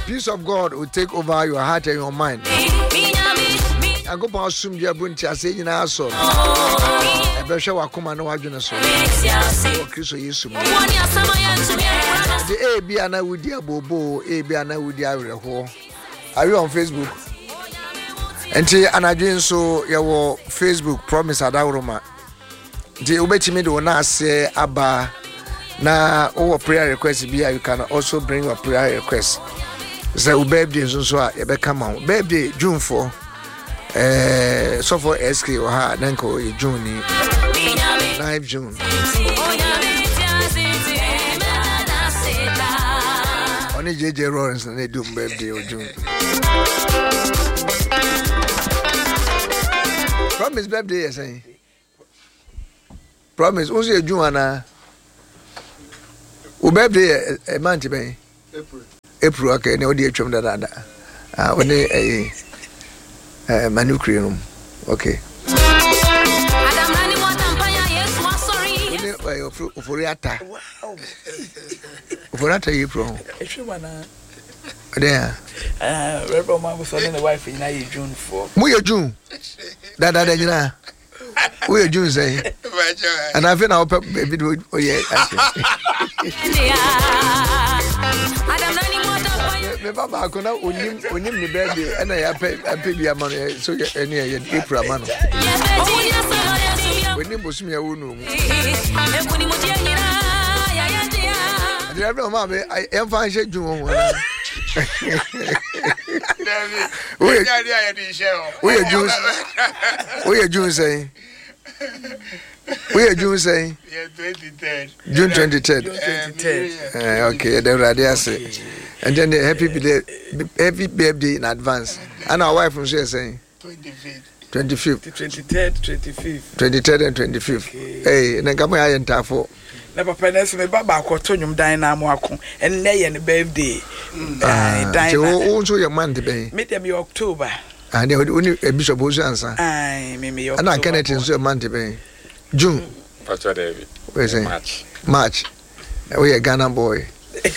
peace of God will take over your heart and your mind. I go pa assume dia bunti ase nyina so. E be hwe wakoma na wadwene so. Kristo Yesu. The bi ana wudi abobo, bi ana wudi awereho. Are you on Facebook? Enti anadwen so ye wo Facebook Promise Adawroma. The ubetimi do na ase aba na our prayer request be you can also bring your prayer request. So birthday so a ye be come on. Birthday June 4. So for SK or ha then ko June ni 9 June. Only JJ Lawrence na do birthday or June. Promise birthday yes eh. Promise who's your June ana. O birthday a month be April okay na odi atwam da. Ah oni Manukrium. Okay. Foriata. Foriata April. There. Rebel man was selling the wife in June 4. Mu June. Da nyina. We June say. And I feel now baby oh yeah. Me baba akona onim ni birthday and I pay bia man so any April man. When ni bosumi ya wonu mu. The Reverend Mama I am fine she June one. We June say. We June say. Yeah, 23rd. June 23rd. Okay, the radius. And then the happy birthday in advance. And our wife from here saying 25th. 23rd and 25th. Okay. Hey, then come here and tafo. Never penance me baba kwatonyum dan na mo akon. And na ye ne birthday. Dan. So your month be. Meet them October. And they only a bishop who's answer. Aye, me and I can't so your month be. June. What's your day? Where's it? March. We a Ghana boy.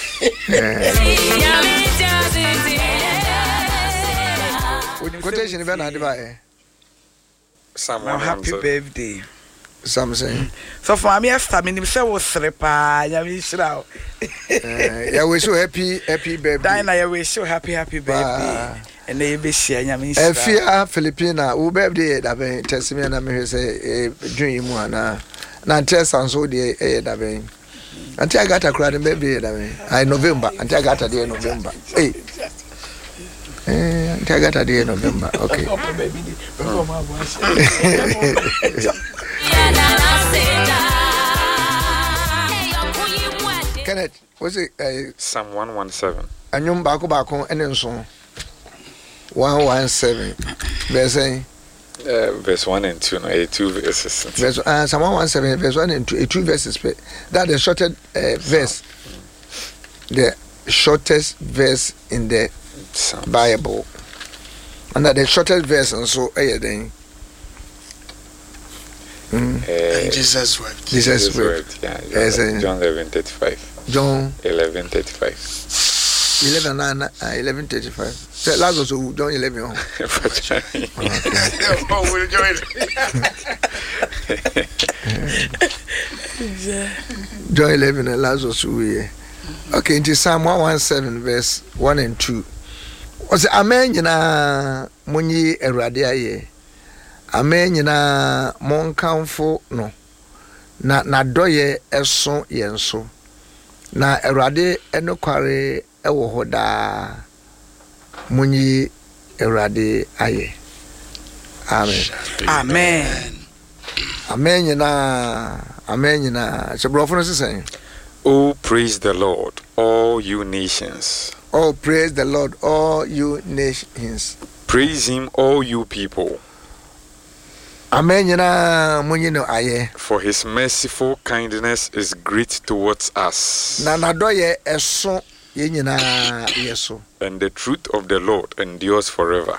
Quotation event had by someone happy birthday. Some say. So for me, after me, say was repa. Ya we shira. Yeah, we so happy birthday. Dina, ya we so happy birthday. And they be share ya me shira. Efia Filipina, who birthday that be testimony na me say dream mu ana. Na test and so dey that be. Until I got a crowd in baby that be. I November. Until I got a day November. Hey. Until I got a day November. Okay. Kenneth, what's it? Psalm 117. Anyum bako and so 117. Verse 1 and 2, no, 2 verses. Psalm 117, verse 1 and 2, 2 verses. That's the shortest verse. The shortest verse in the Bible. And that the shortest verse, and so then. And Jesus wept. Jesus wept. Yeah, John 11:35. John 11:35. 11:35. So Lazarus John 11. John 11 and Lazarus. Okay, into Psalm 117 verse 1 and 2. Was amen na munyi erade aye. Amen na monkamfo no. Na doye eso yenso. Na erade enokware ewo hoda. Munyi erade aye. Amen. Amen. Amen na. So brother saying, oh, praise the Lord, all you nations. Oh, praise the Lord, all you nations. Praise him, all you people. Amen. For his merciful kindness is great towards us. And the truth of the Lord endures forever.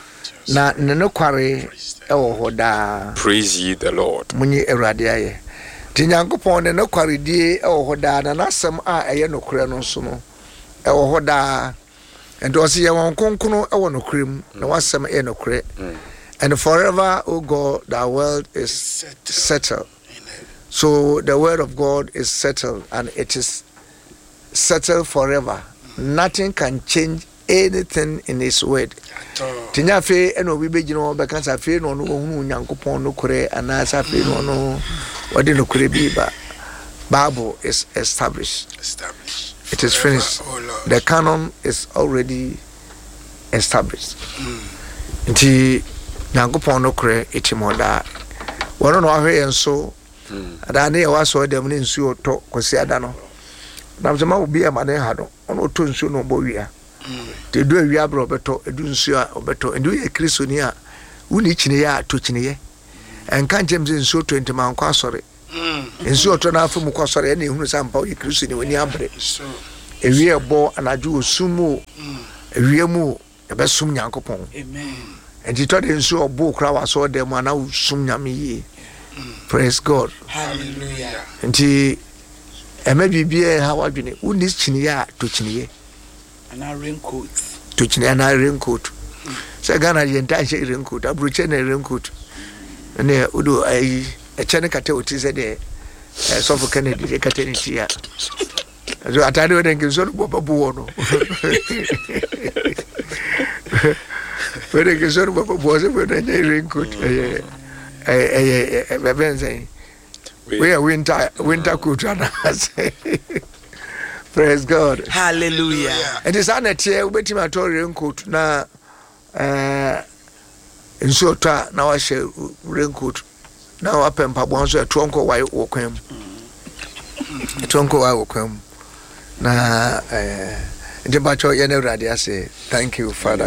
Praise ye the Lord. Tinyankopon ne kwaredie e wo hoda na nasem a eye nokure no so no e wo hoda And was here one konkono e wono krem na wasem e no kre. And forever, O God, thy word is settled. So the word of God is settled, and it is settled forever. Nothing can change anything in his word. Tinya fe eno bi begino be kan sa fe no no hunu Nyankopɔn no kure ana sa fe no no wadi no kure bi ba. Bible is established. It is finished. The canon is already established. Nti Nyankopɔn no kure etimoda. Wono no ahwe enso ada ne yawa so dem ne nsuo to kwasi ada no. Na mzema obi e mane ha no. Ono to nsuo no bo wia. Te do awia bro beto edu nsuo a obeto endu ye Kristo ni a wuni chine ya to chine ye. Enka James nsuo 20 man kwa sore. Nsuo to na afu mu kwa sore na ehunu sampa ye Kristo ni woni abre. Ewie bo anaju osumu ewie mu ebesum Nyankopɔn. Amen. Enti to de nsuo bo kra wa so dem ana usum nyame yi. Praise God. Hallelujah. Enti eme bibie ha wadwene wuni chine ya to chine ye. And a raincoat. To chine na raincoat. Se Ghana ye nta she raincoat, abruche na raincoat. Ne udo ai e chene kate otize de so for Kennedy de kate ni tia. So atade we denke so bo babu no. We denke so bo babu so we na raincoat. Bebenze. We are winter coat and praise God. Hallelujah. And it's an etie ubetima to raincoat na insota na wa she raincoat na wa pempa bonso etonko wa wokwam. Etonko wa wokwam. Na Jembacho yene radio say thank you Father.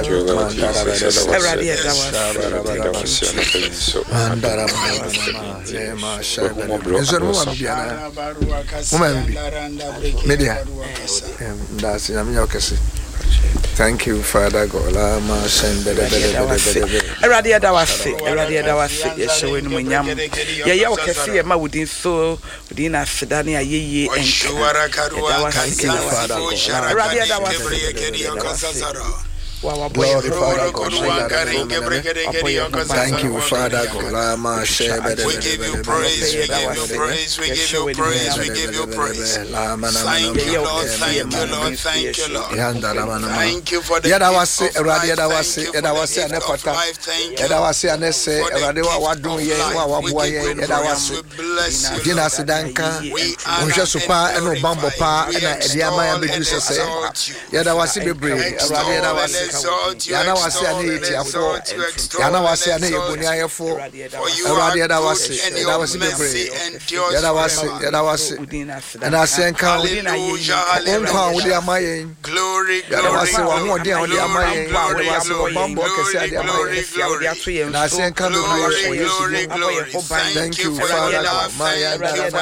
Thank you, Father God. Eradia dawase. Yesho enu munyam. Ya ya okese ma wudin so wudin afidane ayeye enka. Thank you, Father God. Eradia dawase. Glory, Father God. Thank you, Father God. We give you praise, we give you praise, we give you praise, we give you praise. Thank you, Lord, thank you, Lord, thank you, Lord. Thank you for the gift of life, thank you for the gift of life, thank you for the gift of life. We give you praise, we bless you, Lord. We honor and glorify you, we exalt you. Yana wase ane etiafo yana wase ane ebuniayefo Awurade wase yana wase bebre yana wase ana asenka onkwa wodi amayen yana wase wa ho odi wodi amayen yana wase wa bambo kese ade amayen na asenka bebre thank you Father Maya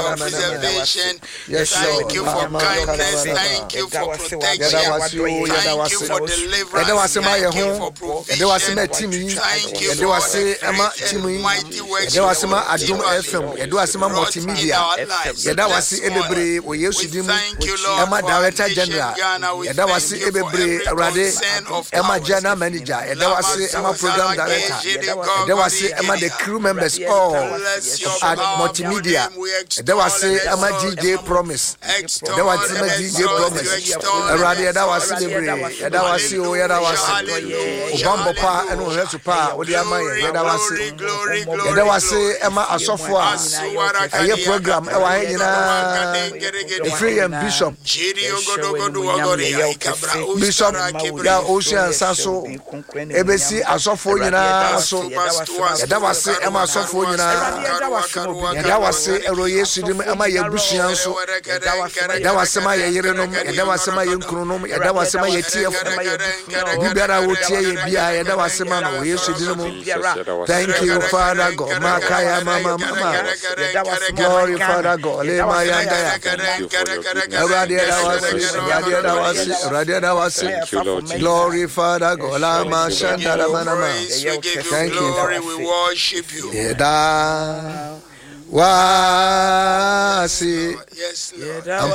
yes thank you for kindness, thank you for protection, thank you for deliverance, thank you for provision, thank you for everything mighty works in our lives. Multimedia yada wase ebebre wo Yesu dimu ema director general yada wase ebebre Awurade ema general manager yada wase ema program director yada wase ema the crew members all at multimedia yada wase ema DJ Promise yada wase ema DJ Promise Awurade yada wase ebebre yada wase o yada wase obambo pa eno hesu pa odi amaye yada wase ema asofo a aye program e wa nyina free and bishop ya ocean saso ebesi asofo nyina so yada wase ema asofo nyina yada wase ero Yesu dim ema yabusuan so yada wase ma yerenom yada wase ma yenkurunom yada wase ma yetief bibara wotie ye bia yada wase ma no Yesu dim. Thank you Father God makaya mama glory Father God le mayanda glory Father God la mashanda la manama thank you we worship you yeda wasi yes Lord